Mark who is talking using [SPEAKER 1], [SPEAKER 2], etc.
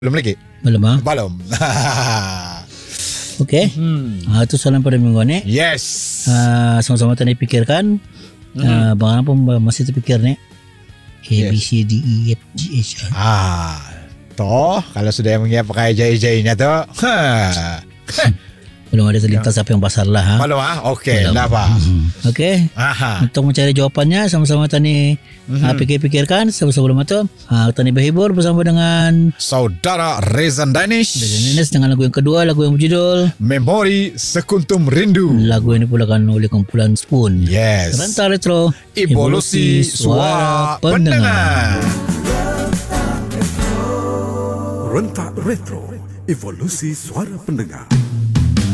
[SPEAKER 1] Belum lagi?
[SPEAKER 2] Belum ah?
[SPEAKER 1] Belum.
[SPEAKER 2] Okey. Itu soalan pada minggu ni.
[SPEAKER 1] Yes.
[SPEAKER 2] Sama-sama tadi pikirkan. Bang pun masih terfikir ni. A, B, C, D, E, F, G, H, I.
[SPEAKER 1] Toh kalau sudah yang pakai jai-jainya tu.
[SPEAKER 2] Belum ada terlintas apa yang pasal lah.
[SPEAKER 1] Belum Okey, dah apa?
[SPEAKER 2] Okey. Untuk mencari jawapannya sama-sama tadi fikir-fikirkan sebelum itu tadi berhibur bersama dengan
[SPEAKER 1] Saudara Rezan Danish
[SPEAKER 2] dengan lagu yang kedua, lagu yang berjudul
[SPEAKER 1] Memori Sekuntum Rindu.
[SPEAKER 2] Lagu ini pulakan oleh kumpulan Spoon.
[SPEAKER 1] Yes.
[SPEAKER 2] Rental Retro,
[SPEAKER 1] Evolusi Suara Pendengar.
[SPEAKER 3] Rentak Retro, Evolusi Suara Pendengar.